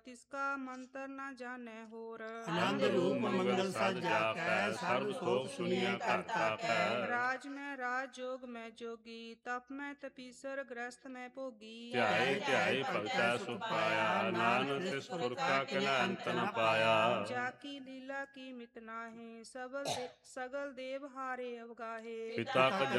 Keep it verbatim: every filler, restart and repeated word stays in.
तिसका मंत्र न जाने होर। आनंद रूप मंगल सज जाकै, सर्व शोक सुनिए करता कै। राज में राज, जोग में जोगी, तप में तपीसर, ग्रस्त में भोगी। ध्याए ध्याए भगतै सुख पाया, नानक तिस पुरख का किन अंत न पाया। जाकी लीला की मित नाहीं, सबल दे, सगल देव हारे अवगाहे। पिता का